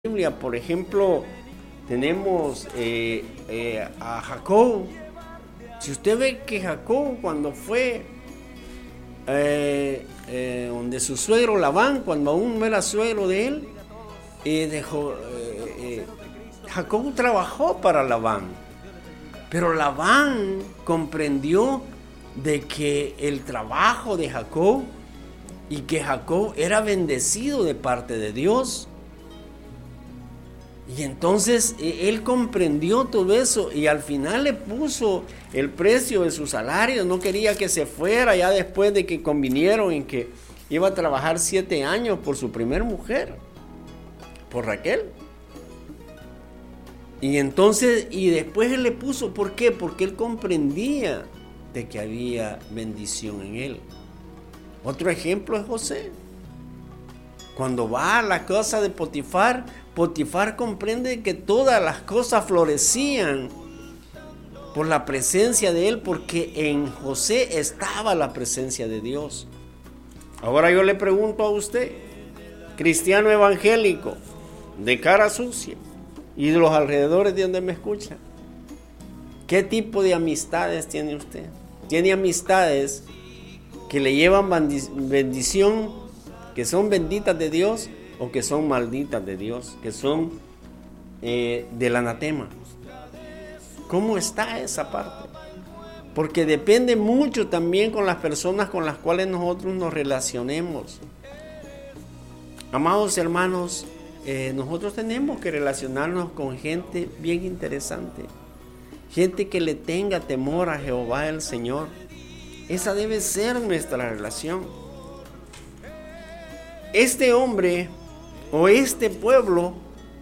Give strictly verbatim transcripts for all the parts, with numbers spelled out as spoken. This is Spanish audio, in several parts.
Biblia, por ejemplo, tenemos eh, eh, a Jacob. Si usted ve que Jacob, cuando fue eh, eh, donde su suegro Labán, cuando aún no era suegro de él, eh, dejó, eh, eh, Jacob trabajó para Labán, pero Labán comprendió de que el trabajo de Jacob y que Jacob era bendecido de parte de Dios. Y entonces él comprendió todo eso y al final le puso el precio de su salario. No quería que se fuera ya después de que convinieron en que iba a trabajar siete años por su primer mujer, por Raquel. Y entonces, y después él le puso, ¿por qué? Porque él comprendía de que había bendición en él. Otro ejemplo es José. Cuando va a la casa de Potifar, Potifar comprende que todas las cosas florecían por la presencia de él, porque en José estaba la presencia de Dios. Ahora yo le pregunto a usted, cristiano evangélico, de cara sucia y de los alrededores de donde me escucha, ¿qué tipo de amistades tiene usted? ¿Tiene amistades que le llevan bendición, que son benditas de Dios, o que son malditas de Dios, que son eh, del anatema? ¿Cómo está esa parte? Porque depende mucho también con las personas con las cuales nosotros nos relacionemos. Amados hermanos, eh, nosotros tenemos que relacionarnos con gente bien interesante, gente que le tenga temor a Jehová el Señor. Esa debe ser nuestra relación. Este hombre o este pueblo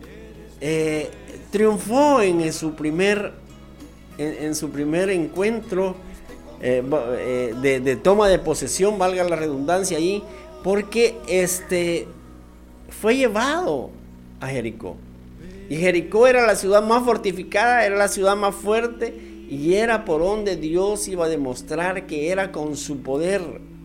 eh, triunfó en, en, su primer, en, en su primer encuentro eh, eh, de, de toma de posesión, valga la redundancia ahí, porque este, fue llevado a Jericó. Y Jericó era la ciudad más fortificada, era la ciudad más fuerte, y era por donde Dios iba a demostrar que era con su poder,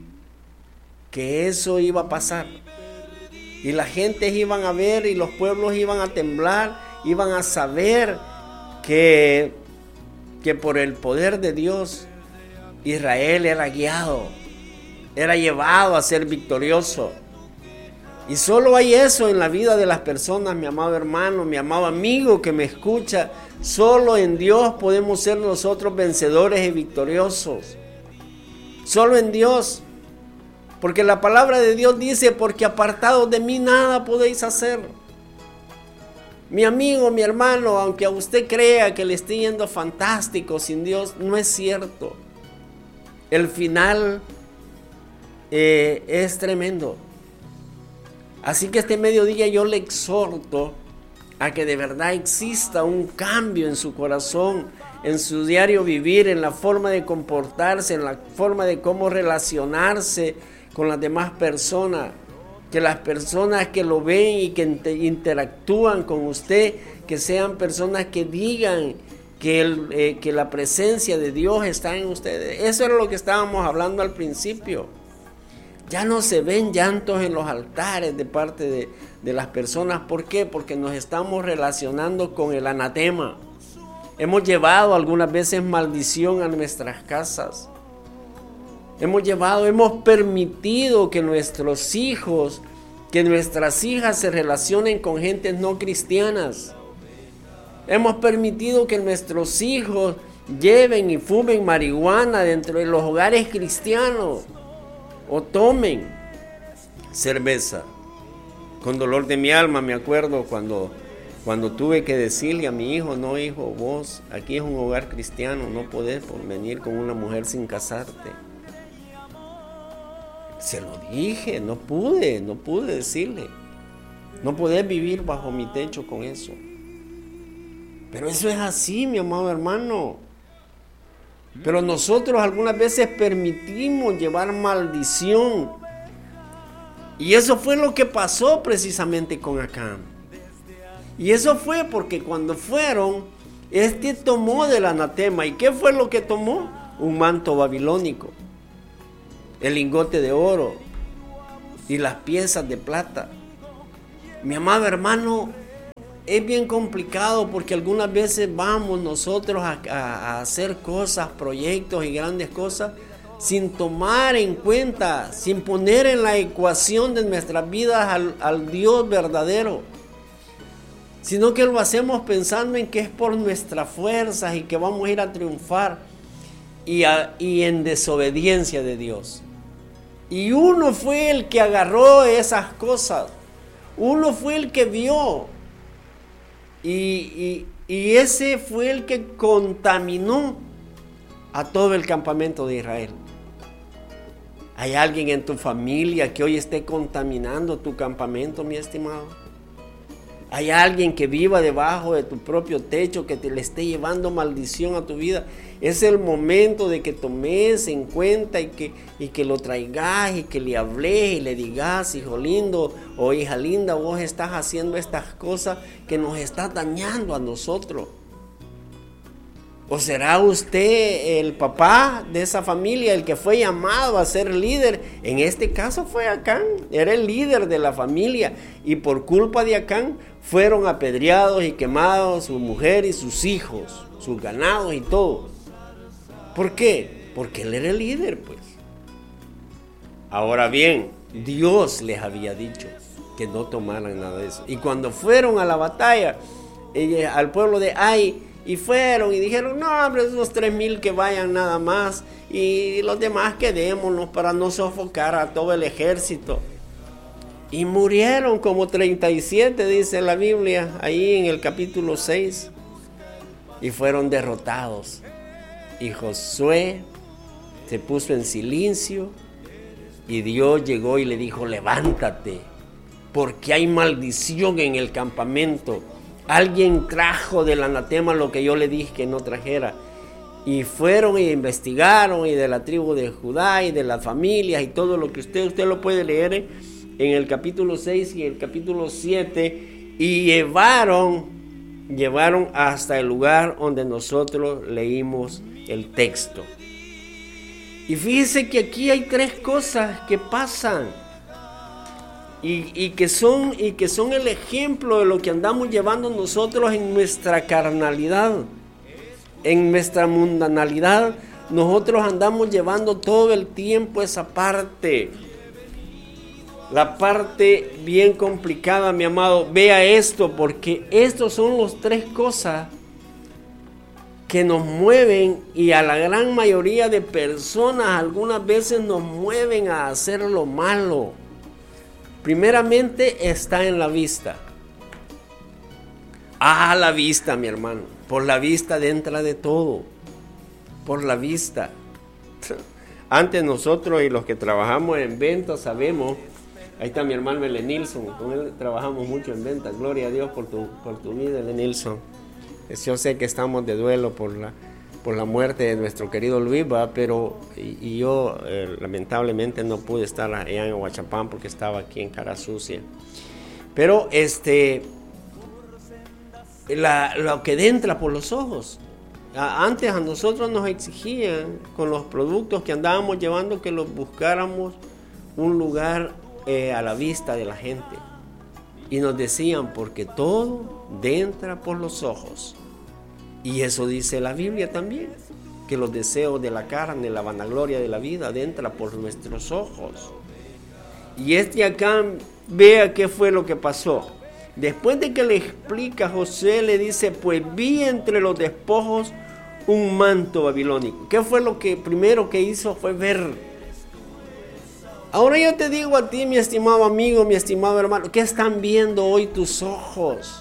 que eso iba a pasar. Y las gentes iban a ver y los pueblos iban a temblar, iban a saber que, que por el poder de Dios Israel era guiado, era llevado a ser victorioso. Y solo hay eso en la vida de las personas, mi amado hermano, mi amado amigo que me escucha. Solo en Dios podemos ser nosotros vencedores y victoriosos. Solo en Dios. Porque la palabra de Dios dice, porque apartados de mí nada podéis hacer. Mi amigo, mi hermano, aunque a usted crea que le esté yendo fantástico sin Dios, no es cierto. El final eh, es tremendo. Así que este mediodía yo le exhorto a que de verdad exista un cambio en su corazón, en su diario vivir, en la forma de comportarse, en la forma de cómo relacionarse con las demás personas, que las personas que lo ven y que interactúan con usted, que sean personas que digan que, el, eh, que la presencia de Dios está en ustedes. Eso era lo que estábamos hablando al principio. Ya no se ven llantos en los altares de parte de, de las personas. ¿Por qué? Porque nos estamos relacionando con el anatema. Hemos llevado algunas veces maldición a nuestras casas. Hemos llevado, hemos permitido que nuestros hijos, que nuestras hijas se relacionen con gentes no cristianas. Hemos permitido que nuestros hijos lleven y fumen marihuana dentro de los hogares cristianos o tomen cerveza. Con dolor de mi alma me acuerdo cuando, cuando tuve que decirle a mi hijo, no hijo, vos, aquí es un hogar cristiano, no podés venir con una mujer sin casarte. Se lo dije, no pude, no pude decirle. No podés vivir bajo mi techo con eso. Pero eso es así, mi amado hermano. Pero nosotros algunas veces permitimos llevar maldición. Y eso fue lo que pasó precisamente con Acán. Y eso fue porque cuando fueron, este tomó del anatema. ¿Y qué fue lo que tomó? Un manto babilónico, el lingote de oro y las piezas de plata. Mi amado hermano, es bien complicado porque algunas veces vamos nosotros a, a, a hacer cosas, proyectos y grandes cosas sin tomar en cuenta, sin poner en la ecuación de nuestras vidas al, al Dios verdadero, sino que lo hacemos pensando en que es por nuestras fuerzas y que vamos a ir a triunfar y, a, y en desobediencia de Dios. Y uno fue el que agarró esas cosas, uno fue el que vio. Y, y, y ese fue el que contaminó a todo el campamento de Israel. ¿Hay alguien en tu familia que hoy esté contaminando tu campamento, mi estimado? ¿Hay alguien que viva debajo de tu propio techo, que te le esté llevando maldición a tu vida? Es el momento de que tomes en cuenta y que, y que lo traigas y que le hables y le digas: hijo lindo o hija linda, vos estás haciendo estas cosas que nos está dañando a nosotros. ¿O será usted el papá de esa familia, el que fue llamado a ser líder? En este caso fue Acán, era el líder de la familia, y por culpa de Acán fueron apedreados y quemados su mujer y sus hijos, sus ganados y todo. ¿Por qué? Porque él era el líder, pues. Ahora bien, Dios les había dicho que no tomaran nada de eso. Y cuando fueron a la batalla, eh, al pueblo de Ai, y fueron y dijeron: no, hombre, esos tres mil que vayan nada más, y los demás quedémonos para no sofocar a todo el ejército. Y murieron como treinta y siete, dice la Biblia, ahí en el capítulo seis. Y fueron derrotados. Y Josué se puso en silencio, y Dios llegó y le dijo: levántate, porque hay maldición en el campamento. Alguien trajo del anatema lo que yo le dije que no trajera. Y fueron e investigaron, y de la tribu de Judá y de las familias y todo lo que usted, usted lo puede leer en el capítulo seis y el capítulo siete. Y llevaron, llevaron hasta el lugar donde nosotros leímos el texto. Y fíjese que aquí hay tres cosas que pasan. Y, y, que son, y que son el ejemplo de lo que andamos llevando nosotros en nuestra carnalidad, en nuestra mundanalidad. Nosotros andamos llevando todo el tiempo esa parte, la parte bien complicada, mi amado. Vea esto, porque estos son los tres cosas que nos mueven, y a la gran mayoría de personas algunas veces nos mueven a hacer lo malo. Primeramente está en la vista. Ah, la vista, mi hermano. Por la vista entra de todo. Por la vista. Antes nosotros y los que trabajamos en ventas sabemos. Ahí está mi hermano L. Nilsson. Con él trabajamos mucho en ventas. Gloria a Dios por tu, por tu vida, L. Nilsson. Yo sé que estamos de duelo por la, por la muerte de nuestro querido Luis, ¿va? Pero y, y yo eh, lamentablemente no pude estar allá en Huachapán porque estaba aquí en Cara Sucia. Pero este la, lo que entra por los ojos. Antes a nosotros nos exigían con los productos que andábamos llevando que los buscáramos un lugar eh, a la vista de la gente. Y nos decían: porque todo entra por los ojos. Y eso dice la Biblia también, que los deseos de la carne, la vanagloria de la vida, entra por nuestros ojos. Y este acá, vea qué fue lo que pasó. Después de que le explica, José le dice: pues vi entre los despojos un manto babilónico. ¿Qué fue lo que primero que hizo? Fue ver. Ahora yo te digo a ti, mi estimado amigo, mi estimado hermano, ¿qué están viendo hoy tus ojos?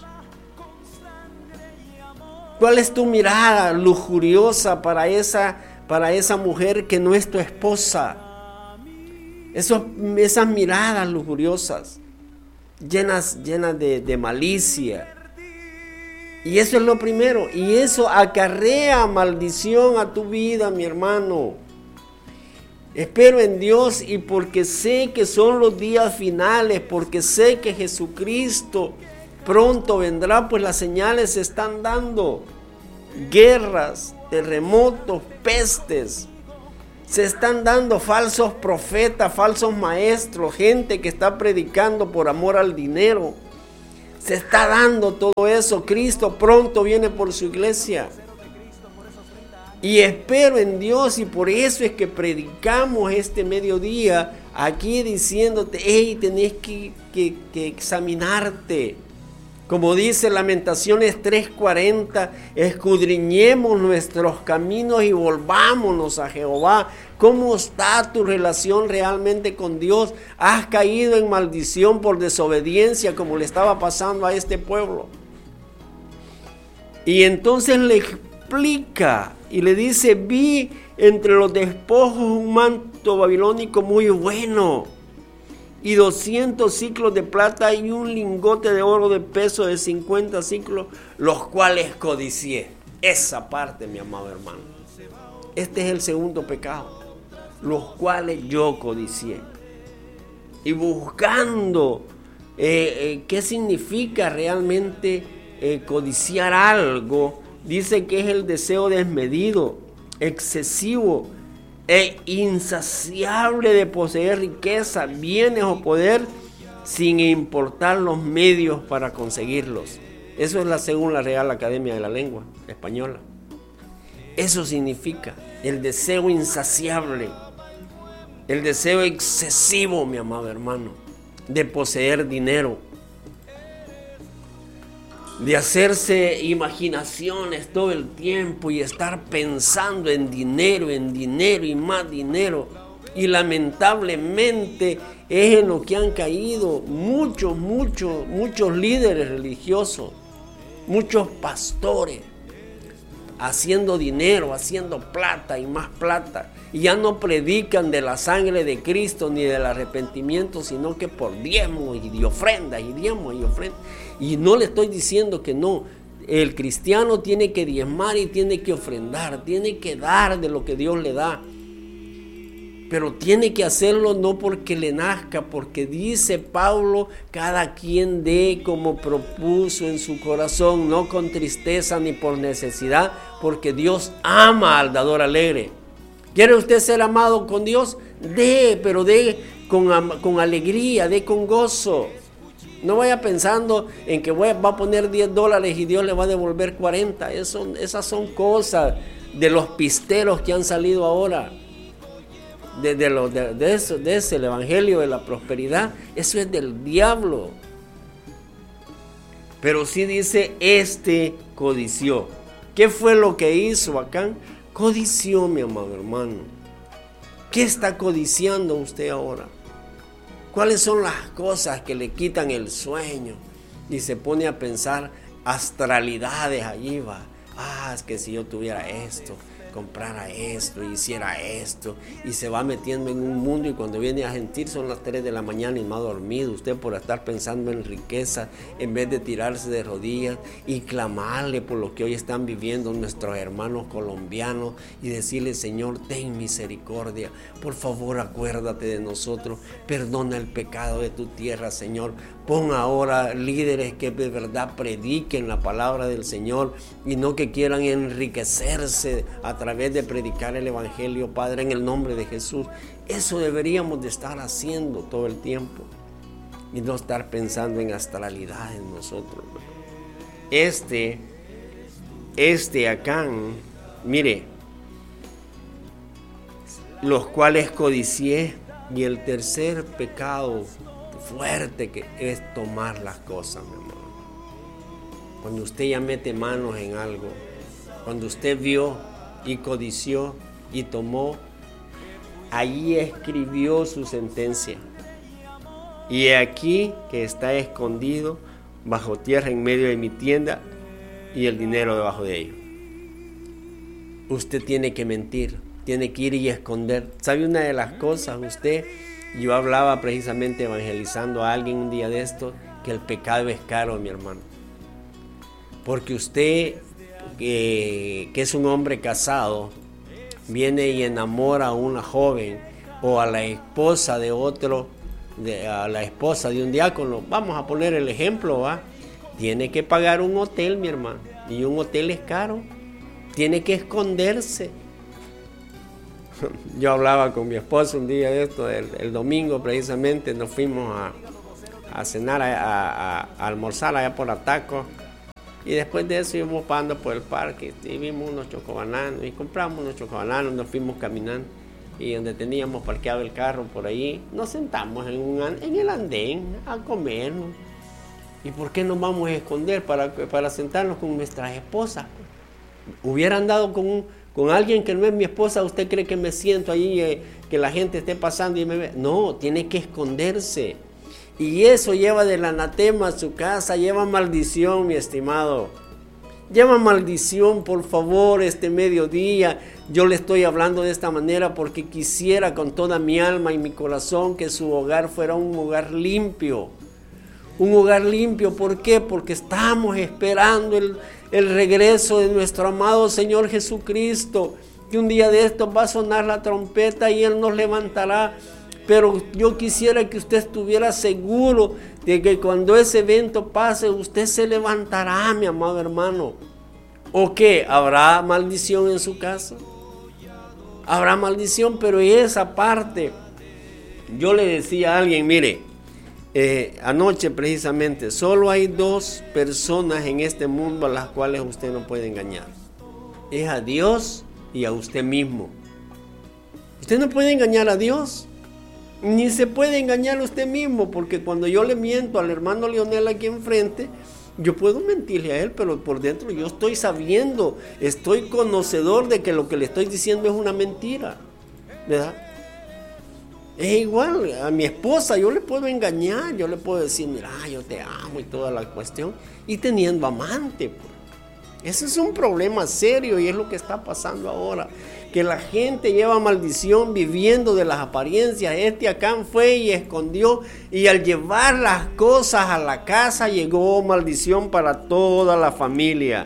¿Cuál es tu mirada lujuriosa para esa, para esa mujer que no es tu esposa? Esos, esas miradas lujuriosas, llenas, llenas de, de malicia. Y eso es lo primero. Y eso acarrea maldición a tu vida, mi hermano. Espero en Dios, y porque sé que son los días finales, porque sé que Jesucristo pronto vendrá, pues las señales se están dando. Guerras, terremotos, pestes. Se están dando falsos profetas, falsos maestros, gente que está predicando por amor al dinero. Se está dando todo eso. Cristo pronto viene por su iglesia. Y espero en Dios, y por eso es que predicamos este mediodía aquí diciéndote, hey, tenés que, que, que examinarte. Como dice Lamentaciones tres cuarenta, escudriñemos nuestros caminos y volvámonos a Jehová. ¿Cómo está tu relación realmente con Dios? ¿Has caído en maldición por desobediencia como le estaba pasando a este pueblo? Y entonces le explica y le dice, vi entre los despojos un manto babilónico muy bueno y doscientos ciclos de plata y un lingote de oro de peso de cincuenta ciclos, los cuales codicié. Esa parte, mi amado hermano. Este es el segundo pecado, los cuales yo codicié. Y buscando eh, eh, qué significa realmente eh, codiciar algo, dice que es el deseo desmedido, excesivo e insaciable de poseer riqueza, bienes o poder sin importar los medios para conseguirlos. Eso es la según la Real Academia de la Lengua Española. Eso significa el deseo insaciable, el deseo excesivo, mi amado hermano, de poseer dinero, de hacerse imaginaciones todo el tiempo y estar pensando en dinero, en dinero y más dinero. Y lamentablemente es en lo que han caído muchos, muchos, muchos líderes religiosos, muchos pastores, haciendo dinero, haciendo plata y más plata. Y ya no predican de la sangre de Cristo ni del arrepentimiento, sino que por diezmos y de ofrendas y diezmos y ofrendas. Y no le estoy diciendo que no. El cristiano tiene que diezmar y tiene que ofrendar, tiene que dar de lo que Dios le da. Pero tiene que hacerlo no porque le nazca, porque dice Pablo, cada quien dé como propuso en su corazón, no con tristeza ni por necesidad, porque Dios ama al dador alegre. ¿Quiere usted ser amado con Dios? Dé, pero dé con, con alegría, dé con gozo. No vaya pensando en que voy, va a poner diez dólares y Dios le va a devolver cuarenta. Eso, esas son cosas de los pisteros que han salido ahora. De, de, lo, de, de, eso, de ese, el evangelio de la prosperidad. Eso es del diablo. Pero sí dice, este codició. ¿Qué fue lo que hizo Acán? Codició, mi amado hermano. ¿Qué está codiciando usted ahora? ¿Cuáles son las cosas que le quitan el sueño? Y se pone a pensar astralidades allí va. Ah, es que si yo tuviera esto, comprara esto, hiciera esto, y se va metiendo en un mundo, y cuando viene a sentir son las tres de la mañana y no ha dormido usted por estar pensando en riqueza, en vez de tirarse de rodillas y clamarle por lo que hoy están viviendo nuestros hermanos colombianos y decirle, Señor, ten misericordia, por favor acuérdate de nosotros, perdona el pecado de tu tierra, Señor. Pon ahora líderes que de verdad prediquen la palabra del Señor y no que quieran enriquecerse a través de predicar el evangelio, Padre, en el nombre de Jesús. Eso deberíamos de estar haciendo todo el tiempo y no estar pensando en astralidad en nosotros. Este, este Acán, mire, los cuales codicié, y el tercer pecado fuerte que es tomar las cosas, mi amor. Cuando usted ya mete manos en algo, cuando usted vio y codició y tomó, allí escribió su sentencia. Y he aquí que está escondido bajo tierra en medio de mi tienda y el dinero debajo de ello. Usted tiene que mentir, tiene que ir y esconder. ¿Sabe una de las cosas? Usted, yo hablaba precisamente evangelizando a alguien un día de esto, que el pecado es caro, mi hermano. Porque usted, eh, que es un hombre casado, viene y enamora a una joven o a la esposa de otro, de, a la esposa de un diácono. Vamos a poner el ejemplo, ¿va? Tiene que pagar un hotel, mi hermano, y un hotel es caro. Tiene que esconderse. Yo hablaba con mi esposa un día de esto, el, el domingo precisamente, nos fuimos a, a cenar, a, a, a almorzar allá por Ataco. Y después de eso íbamos pasando por el parque y vimos unos chocobananos y compramos unos chocobananos, nos fuimos caminando y donde teníamos parqueado el carro por ahí, nos sentamos en, un, en el andén a comernos. ¿Y por qué nos vamos a esconder para, para sentarnos con nuestras esposas? Hubiera andado con, un, con alguien que no es mi esposa, ¿usted cree que me siento ahí, eh, que la gente esté pasando y me ve? No, tiene que esconderse. Y eso lleva del anatema a su casa, lleva maldición, mi estimado. Lleva maldición, por favor, este mediodía. Yo le estoy hablando de esta manera porque quisiera con toda mi alma y mi corazón que su hogar fuera un hogar limpio. Un hogar limpio, ¿por qué? Porque estamos esperando el, el regreso de nuestro amado Señor Jesucristo. Que un día de estos va a sonar la trompeta y Él nos levantará. Pero yo quisiera que usted estuviera seguro de que cuando ese evento pase, usted se levantará, mi amado hermano. ¿O qué? ¿Habrá maldición en su casa? Habrá maldición, pero esa parte, yo le decía a alguien, mire, eh, anoche precisamente, solo hay dos personas en este mundo a las cuales usted no puede engañar. Es a Dios y a usted mismo. Usted no puede engañar a Dios. Ni se puede engañar a usted mismo, porque cuando yo le miento al hermano Leonel aquí enfrente, yo puedo mentirle a él, pero por dentro yo estoy sabiendo, estoy conocedor de que lo que le estoy diciendo es una mentira, ¿verdad? Es igual, a mi esposa yo le puedo engañar, yo le puedo decir, mira, yo te amo y toda la cuestión, y teniendo amante, pues. Ese es un problema serio y es lo que está pasando ahora. Que la gente lleva maldición viviendo de las apariencias. Este Acán fue y escondió y al llevar las cosas a la casa llegó maldición para toda la familia.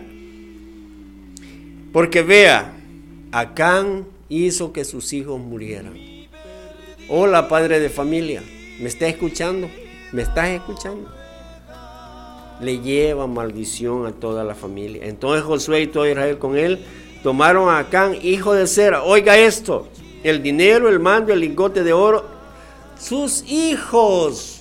Porque vea, Acán hizo que sus hijos murieran. Hola, padre de familia, ¿me está escuchando? ¿Me estás escuchando? Le lleva maldición a toda la familia. Entonces Josué y todo Israel con él tomaron a Acán, hijo de Zera. Oiga esto, el dinero, el mando, el lingote de oro, sus hijos,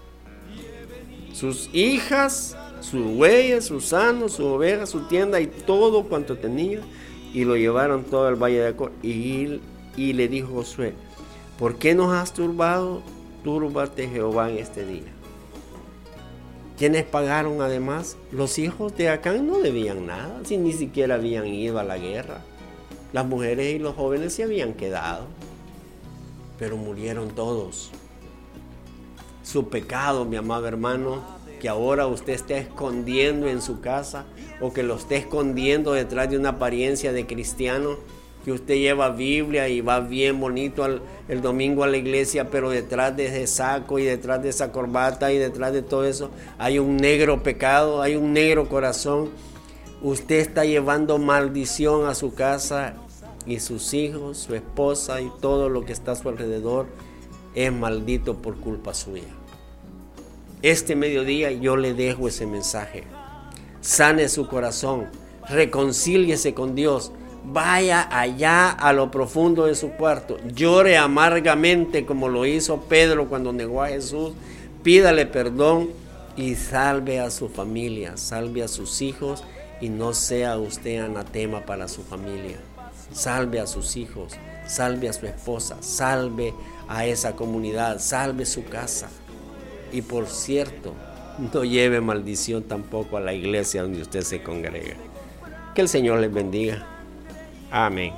sus hijas, sus bueyes, sus asnos, sus ovejas, su tienda y todo cuanto tenía, y lo llevaron todo al valle de Acor. Y, y le dijo Josué, ¿por qué nos has turbado? Túrbate Jehová en este día. ¿Quiénes pagaron además? Los hijos de Acán no debían nada, si ni siquiera habían ido a la guerra. Las mujeres y los jóvenes se habían quedado, pero murieron todos. Su pecado, mi amado hermano, que ahora usted esté escondiendo en su casa o que lo esté escondiendo detrás de una apariencia de cristiano, que usted lleva Biblia y va bien bonito al, el domingo a la iglesia, pero detrás de ese saco y detrás de esa corbata y detrás de todo eso hay un negro pecado, hay un negro corazón. Usted está llevando maldición a su casa y sus hijos, su esposa y todo lo que está a su alrededor es maldito por culpa suya. Este mediodía yo le dejo ese mensaje. Sane su corazón, reconcíliese con Dios. Vaya allá a lo profundo de su cuarto, llore amargamente como lo hizo Pedro cuando negó a Jesús, pídale perdón y salve a su familia, salve a sus hijos y no sea usted anatema para su familia. Salve a sus hijos, salve a su esposa, salve a esa comunidad, salve su casa. Y por cierto, no lleve maldición tampoco a la iglesia donde usted se congrega. Que el Señor les bendiga. Amén.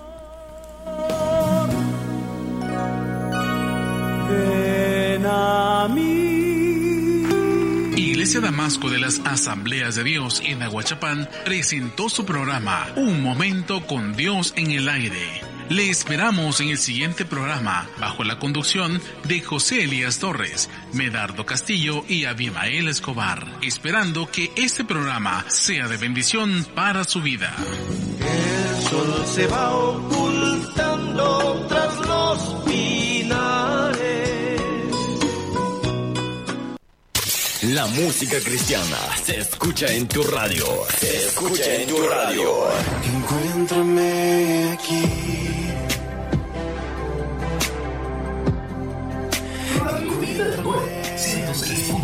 Ven a mí. Iglesia Damasco de las Asambleas de Dios en Aguachapán presentó su programa Un Momento con Dios en el Aire. Le esperamos en el siguiente programa bajo la conducción de José Elías Torres, Medardo Castillo y Abimael Escobar, esperando que este programa sea de bendición para su vida. El sol se va ocultando tras los pinares. La música cristiana se escucha en tu radio. Se escucha en tu radio. Encuéntrame aquí. Radio Vida de Amor, ciento seis punto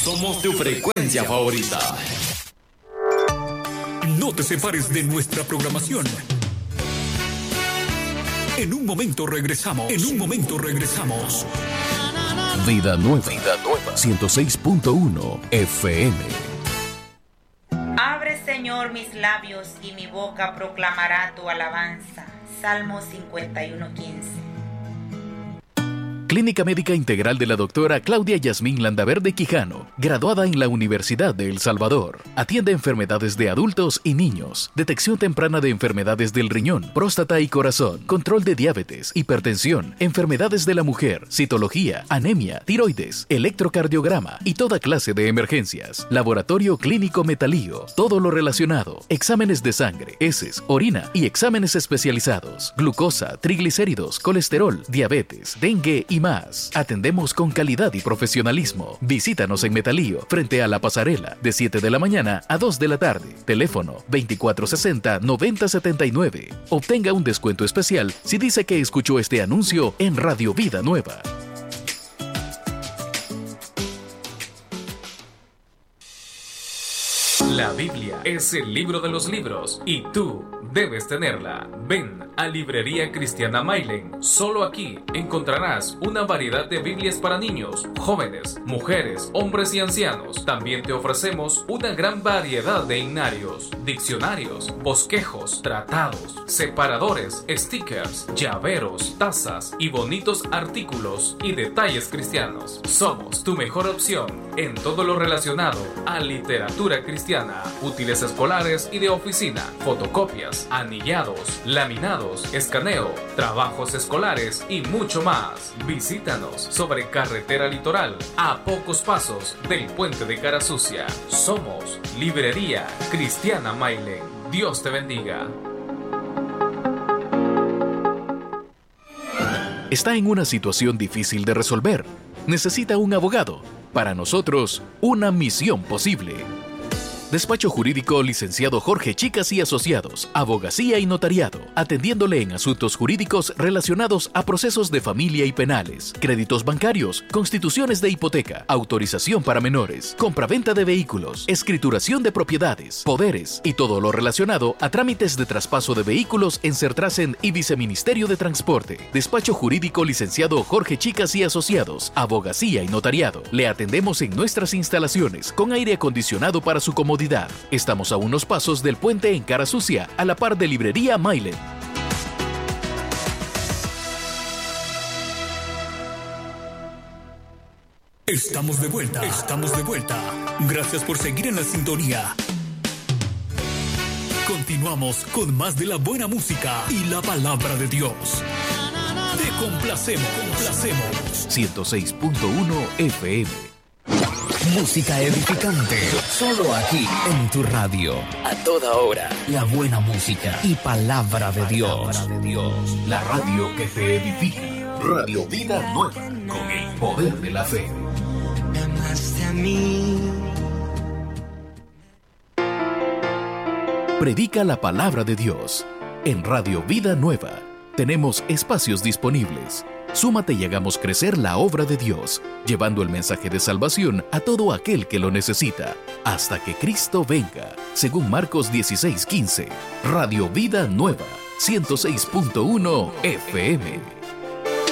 Somos tu frecuencia favorita. No te separes de nuestra programación. En un momento regresamos. En un momento regresamos. Vida Nueva. Vida Nueva. ciento seis punto uno F M. Abre, Señor, mis labios y mi boca proclamará tu alabanza. Salmo cincuenta y uno, quince. Clínica Médica Integral de la doctora Claudia Yasmín Landaverde Quijano, graduada en la Universidad de El Salvador. Atiende enfermedades de adultos y niños, detección temprana de enfermedades del riñón, próstata y corazón, control de diabetes, hipertensión, enfermedades de la mujer, citología, anemia, tiroides, electrocardiograma y toda clase de emergencias. Laboratorio Clínico Metalío, todo lo relacionado, exámenes de sangre, heces, orina y exámenes especializados, glucosa, triglicéridos, colesterol, diabetes, dengue y más. Atendemos con calidad y profesionalismo. Visítanos en Metalío, frente a la pasarela, de siete de la mañana a dos de la tarde. Teléfono veinticuatro sesenta, noventa setenta y nueve. Obtenga un descuento especial si dice que escuchó este anuncio en Radio Vida Nueva. La Biblia es el libro de los libros y tú debes tenerla. Ven a Librería Cristiana Mailen. Solo aquí encontrarás una variedad de Biblias para niños, jóvenes, mujeres, hombres y ancianos. También te ofrecemos una gran variedad de himnarios, diccionarios, bosquejos, tratados, separadores, stickers, llaveros, tazas y bonitos artículos y detalles cristianos. Somos tu mejor opción en todo lo relacionado a literatura cristiana, útiles escolares y de oficina, fotocopias, anillados, laminados, escaneo, trabajos escolares y mucho más. Visítanos sobre Carretera Litoral, a pocos pasos del puente de Cara Sucia. Somos Librería Cristiana Mailen. Dios te bendiga. Está en una situación difícil de resolver. Necesita un abogado. Para nosotros, una misión posible. Despacho Jurídico Licenciado Jorge Chicas y Asociados, Abogacía y Notariado, atendiéndole en asuntos jurídicos relacionados a procesos de familia y penales, créditos bancarios, constituciones de hipoteca, autorización para menores, compraventa de vehículos, escrituración de propiedades, poderes y todo lo relacionado a trámites de traspaso de vehículos en Sertrasen y Viceministerio de Transporte. Despacho Jurídico Licenciado Jorge Chicas y Asociados, Abogacía y Notariado. Le atendemos en nuestras instalaciones con aire acondicionado para su comodidad. Estamos a unos pasos del puente en Cara Sucia, a la par de Librería Mailen. Estamos de vuelta, estamos de vuelta. Gracias por seguir en la sintonía. Continuamos con más de la buena música y la palabra de Dios. Te complacemos, complacemos. ciento seis punto uno F M. Música edificante, solo aquí en tu radio. A toda hora, la buena música y palabra de Dios. Palabra de Dios. La radio que te edifica. Radio Vida Nueva, con el poder de la fe. Me amaste a mí. Predica la palabra de Dios. En Radio Vida Nueva tenemos espacios disponibles. Súmate y hagamos crecer la obra de Dios, llevando el mensaje de salvación a todo aquel que lo necesita, hasta que Cristo venga, según Marcos dieciséis quince. Radio Vida Nueva, ciento seis punto uno F M.